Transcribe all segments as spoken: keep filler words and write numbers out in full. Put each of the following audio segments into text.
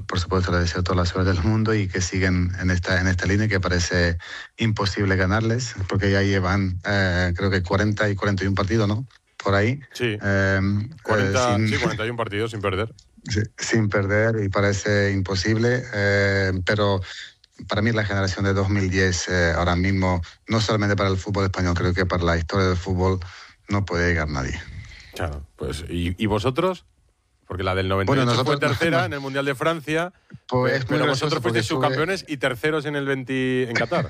por supuesto, le deseo toda la suerte del mundo y que sigan en esta, en esta línea que parece imposible ganarles, porque ya llevan, eh, creo que cuarenta y cuarenta y uno partidos, ¿no? Por ahí. Sí, eh, cuarenta, eh, sin, sí, cuarenta y uno partidos sin perder. Sí, sin perder, y parece imposible, eh, pero para mí la generación de dos mil diez eh, ahora mismo, no solamente para el fútbol español, creo que para la historia del fútbol no puede llegar nadie. Claro, pues ¿y, y vosotros? Porque la del noventa y ocho bueno, nosotros, fue tercera no, en el Mundial de Francia, pues pero vosotros fuisteis subcampeones fue... y terceros en el veinte en Qatar.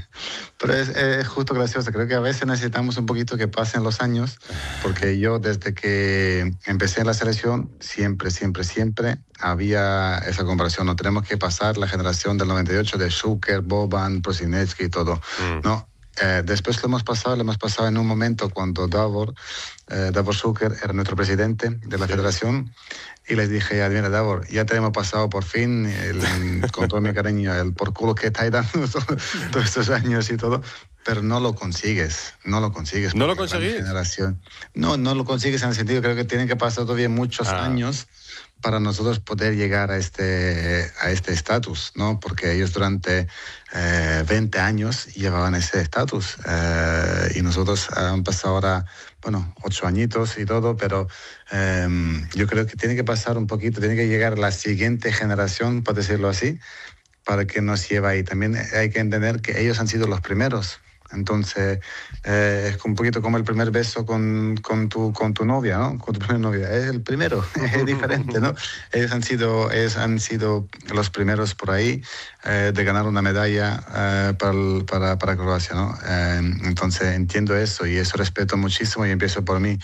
Pero es, es justo gracioso, creo que a veces necesitamos un poquito que pasen los años, porque yo desde que empecé en la selección, siempre, siempre, siempre había esa comparación, no tenemos que pasar la generación del noventa y ocho de Šuker, Boban, Prosinecki y todo, mm. ¿no? Eh, después lo hemos pasado, lo hemos pasado en un momento cuando Davor, eh, Davor Šuker era nuestro presidente de la sí. federación, y les dije, ya, mira, Davor, ya te hemos pasado por fin, el, con todo mi cariño, el por culo que estáis dando todos estos años y todo, pero no lo consigues, no lo consigues. ¿No lo conseguís? Generación, no, no lo consigues en el sentido, creo que tienen que pasar todavía muchos ah. años para nosotros poder llegar a este a este estatus, ¿no? Porque ellos durante eh, veinte años llevaban ese estatus eh, y nosotros han pasado ahora, bueno, ocho añitos y todo, pero eh, yo creo que tiene que pasar un poquito, tiene que llegar la siguiente generación, por decirlo así, para que nos lleve ahí. También hay que entender que ellos han sido los primeros. Entonces, eh, es un poquito como el primer beso con, con, tu, con tu novia, ¿no? Con tu primera novia. Es el primero, es diferente, ¿no? Ellos han sido, ellos han sido los primeros por ahí eh, de ganar una medalla eh, para, el, para, para Croacia, ¿no? Eh, entonces, entiendo eso y eso respeto muchísimo y empiezo por mí.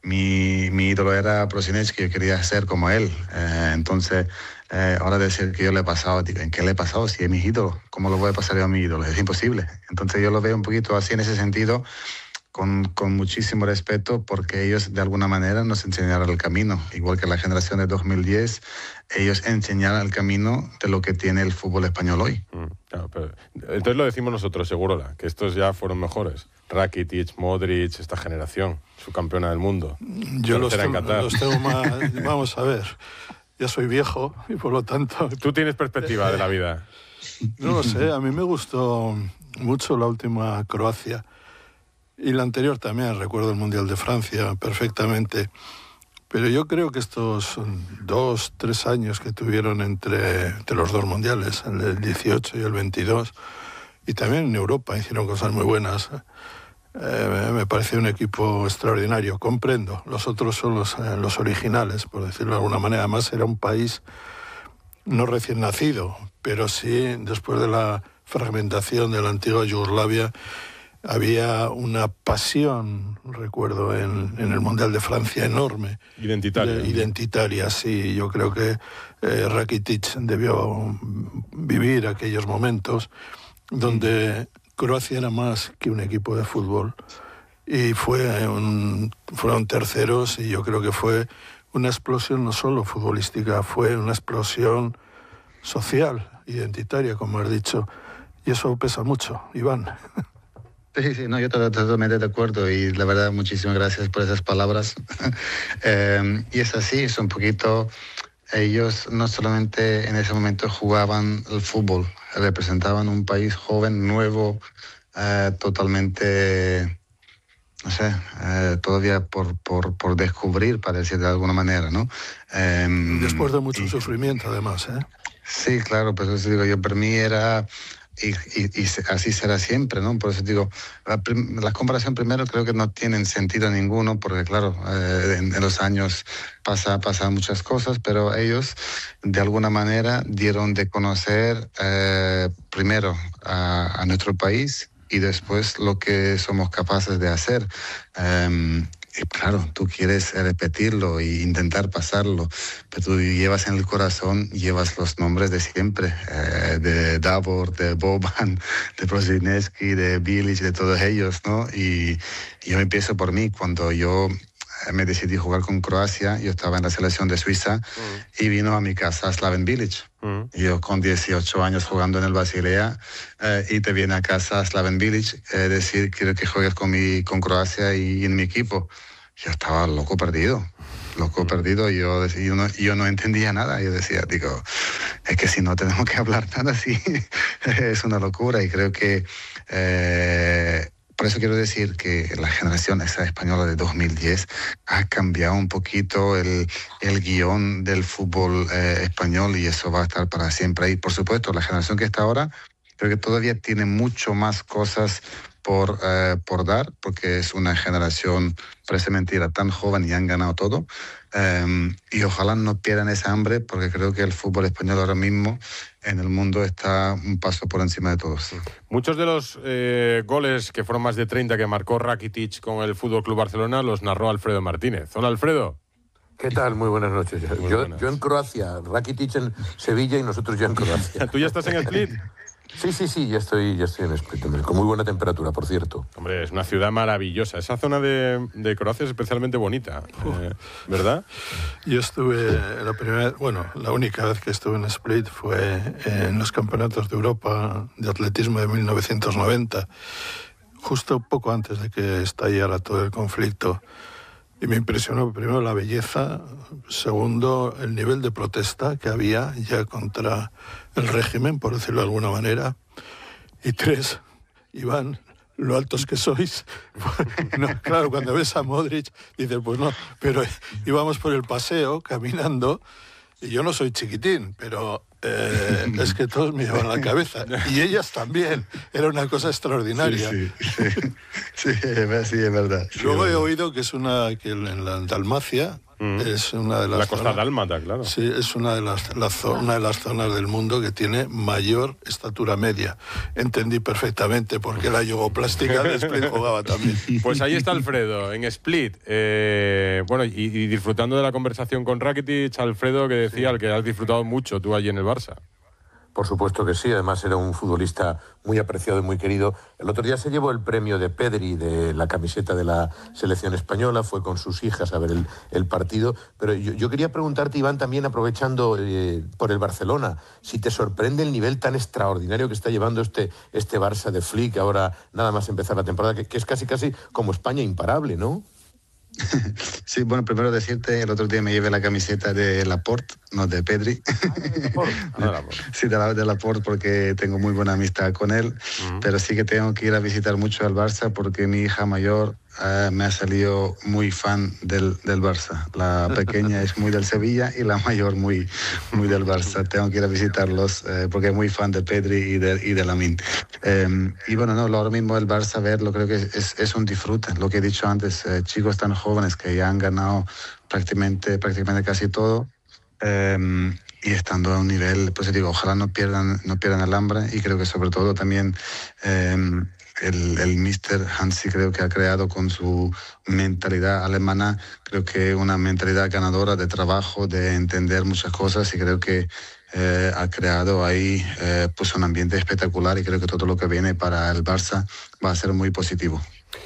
Mi, mi ídolo era Prosinecki, yo quería ser como él. Eh, entonces... Eh, ahora decir que yo le he pasado, digo, ¿en qué le he pasado? Si es mi ídolo, ¿cómo lo voy a pasar yo a mi ídolo? Es imposible. Entonces yo lo veo un poquito así en ese sentido, con, con muchísimo respeto, porque ellos de alguna manera nos enseñaron el camino, igual que la generación de dos mil diez, ellos enseñaron el camino de lo que tiene el fútbol español hoy. Mm, claro, pero, entonces lo decimos nosotros, Segurola, que estos ya fueron mejores. Rakitic, Modric, esta generación, subcampeona del mundo. Yo los tengo, los tengo más, vamos a ver. Ya soy viejo y por lo tanto... Tú tienes perspectiva de la vida. No lo sé, a mí me gustó mucho la última Croacia y la anterior también, recuerdo el Mundial de Francia perfectamente, pero yo creo que estos dos, tres años que tuvieron entre, entre los dos mundiales, el dieciocho y el veintidós, y también en Europa hicieron cosas muy buenas. Eh, me parece un equipo extraordinario, comprendo. Los otros son los, eh, los originales, por decirlo de alguna manera. Además era un país no recién nacido, pero sí después de la fragmentación de la antigua Yugoslavia había una pasión, recuerdo, en, en el Mundial de Francia enorme. Identitaria. De, identitaria, sí. Yo creo que eh, Rakitic debió vivir aquellos momentos donde... Croacia era más que un equipo de fútbol y fue un, fueron terceros y yo creo que fue una explosión no solo futbolística, fue una explosión social, identitaria, como has dicho, y eso pesa mucho, Iván. Sí, sí, no, yo estoy totalmente de acuerdo y la verdad muchísimas gracias por esas palabras. eh, y es así, es un poquito... Ellos no solamente en ese momento jugaban el fútbol, representaban un país joven, nuevo, eh, totalmente, no sé, eh, todavía por, por, por descubrir, para decir de alguna manera, ¿no? Eh, Después de mucho y, sufrimiento, además, ¿eh? Sí, claro, pues eso digo yo, para mí era... Y, y, y así será siempre, ¿no? Por eso digo, la, la comparación primero creo que no tiene sentido ninguno, porque claro, eh, en, en los años pasa, pasan muchas cosas, pero ellos de alguna manera dieron de conocer eh, primero a, a nuestro país y después lo que somos capaces de hacer. Um, Y claro, tú quieres repetirlo e intentar pasarlo, pero tú llevas en el corazón, llevas los nombres de siempre, eh, de Davor, de Boban, de Prosinecki, de Bilic, de todos ellos, ¿no? Y, y yo empiezo por mí, cuando yo me decidí jugar con Croacia, yo estaba en la selección de Suiza mm. y vino a mi casa Slaven Bilic. Mm. Yo con dieciocho años jugando en el Basilea eh, y te viene a casa Slaven Bilic, eh, decir quiero que juegues con, mi, con Croacia y, y en mi equipo. Yo estaba loco perdido, loco mm. perdido y yo, yo, no, yo no entendía nada. Yo decía, digo, es que si no tenemos que hablar nada así, es una locura. Y creo que eh, por eso quiero decir que la generación esa española de dos mil diez ha cambiado un poquito el, el guión del fútbol eh, español, y eso va a estar para siempre ahí. Por supuesto, la generación que está ahora creo que todavía tiene mucho más cosas por, eh, por dar, porque es una generación, parece mentira, tan joven y han ganado todo. Um, y ojalá no pierdan esa hambre, porque creo que el fútbol español ahora mismo en el mundo está un paso por encima de todos. Muchos de los eh, goles, que fueron más de treinta, que marcó Rakitic con el F C Barcelona, los narró Alfredo Martínez. Hola, Alfredo. ¿Qué tal? Muy buenas noches. Muy yo, buenas. yo en Croacia, Rakitic en Sevilla y nosotros ya en Croacia. ¿Tú ya estás en Split? Sí, sí, sí, ya estoy, ya estoy en Split, con muy buena temperatura, por cierto. Hombre, es una ciudad maravillosa. Esa zona de, de Croacia es especialmente bonita, eh, ¿verdad? Yo estuve, la primera, bueno, la única vez que estuve en Split fue en los campeonatos de Europa de atletismo de mil novecientos noventa, justo poco antes de que estallara todo el conflicto. Y me impresionó primero la belleza, segundo el nivel de protesta que había ya contra el régimen, por decirlo de alguna manera, y tres, Iván, lo altos que sois. No, claro, cuando ves a Modric dices, pues no, pero íbamos por el paseo caminando, y yo no soy chiquitín, pero eh, es que todos me llevan la cabeza, y ellas también. Era una cosa extraordinaria. Sí, sí, sí, sí, sí, es verdad. Sí, Luego es he verdad. oído que es una, que en la Dalmacia mm. es una de las la costa zonas, dálmata, claro. Sí, es una de las la, una de las zonas del mundo que tiene mayor estatura media. Entendí perfectamente por qué la yugoplástica de Split jugaba también. Pues ahí está Alfredo, en Split. Eh, bueno, y, y disfrutando de la conversación con Rakitic, Alfredo, que decía, sí, al que has disfrutado mucho tú allí en el Barça. Por supuesto que sí, además era un futbolista muy apreciado y muy querido. El otro día se llevó el premio de Pedri de la camiseta de la selección española, fue con sus hijas a ver el, el partido. Pero yo, yo quería preguntarte, Iván, también aprovechando eh, por el Barcelona, si te sorprende el nivel tan extraordinario que está llevando este, este Barça de Flick, ahora nada más empezar la temporada, que, que es casi casi como España, imparable, ¿no? Sí, bueno, primero decirte, el otro día me llevé la camiseta de Laporte, no de Pedri. Ah, sí, de, la, de Laporte, porque tengo muy buena amistad con él, uh-huh. Pero sí que tengo que ir a visitar mucho al Barça, porque mi hija mayor uh, me ha salido muy fan del, del Barça. La pequeña es muy del Sevilla y la mayor muy, muy del Barça. Tengo que ir a visitarlos uh, porque es muy fan de Pedri y de, y de Lamine. Um, y bueno, no, ahora mismo el Barça, verlo, creo que es, es un disfrute. Lo que he dicho antes, uh, chicos tan jóvenes que ya han ganado prácticamente, prácticamente casi todo. Um, y estando a un nivel, pues digo, ojalá no pierdan, no pierdan el hambre, y creo que sobre todo también um, el, el míster Hansi creo que ha creado con su mentalidad alemana, creo que una mentalidad ganadora de trabajo, de entender muchas cosas, y creo que eh, ha creado ahí eh, pues un ambiente espectacular, y creo que todo lo que viene para el Barça va a ser muy positivo.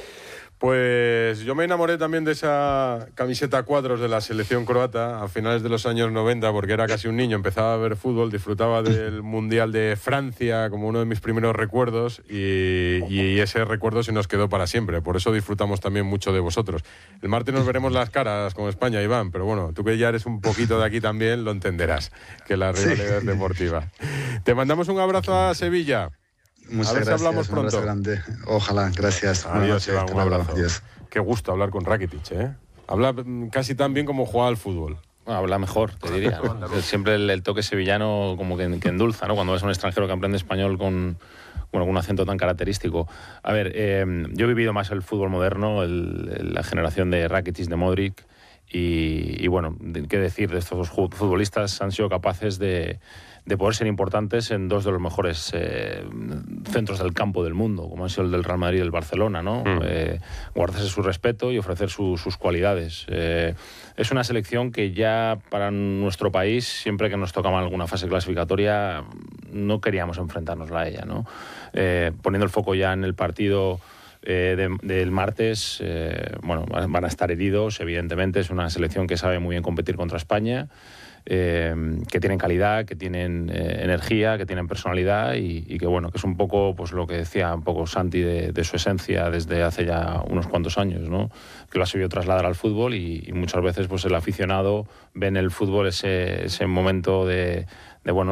Pues yo me enamoré también de esa camiseta a cuadros de la selección croata a finales de los años noventa, porque era casi un niño, empezaba a ver fútbol, disfrutaba del Mundial de Francia como uno de mis primeros recuerdos, y, y ese recuerdo se nos quedó para siempre. Por eso disfrutamos también mucho de vosotros. El martes nos veremos las caras con España, Iván, pero bueno, tú que ya eres un poquito de aquí también lo entenderás, que la rivalidad es deportiva. Te mandamos un abrazo a Sevilla. Muchas a ver gracias, si hablamos un pronto. Grande. Ojalá, gracias. Adiós, Iván, un abrazo. Adiós. Qué gusto hablar con Rakitic, ¿eh? Habla casi tan bien como juega al fútbol. Bueno, habla mejor, te diría, ¿no? Siempre el, el toque sevillano como que, que endulza, ¿no? Cuando ves a un extranjero que aprende español con, bueno, con un acento tan característico. A ver, eh, yo he vivido más el fútbol moderno, el, el, la generación de Rakitic, de Modric, y, y bueno, qué decir de estos dos futbolistas, han sido capaces de... de poder ser importantes en dos de los mejores eh, centros del campo del mundo, como han sido el del Real Madrid y el Barcelona, ¿no? Mm. Eh, guardarse su respeto y ofrecer su, sus cualidades. Eh, es una selección que ya para nuestro país, siempre que nos tocaba alguna fase clasificatoria, no queríamos enfrentárnosla a ella, ¿no? Eh, poniendo el foco ya en el partido eh, de, del martes, eh, bueno, van a estar heridos, evidentemente. Es una selección que sabe muy bien competir contra España, Eh, que tienen calidad, que tienen eh, energía, que tienen personalidad, y, y que bueno, que es un poco pues lo que decía un poco Santi de, de su esencia desde hace ya unos cuantos años, ¿no? Que lo ha sabido trasladar al fútbol, y, y muchas veces pues el aficionado ve en el fútbol ese, ese momento de, de bueno,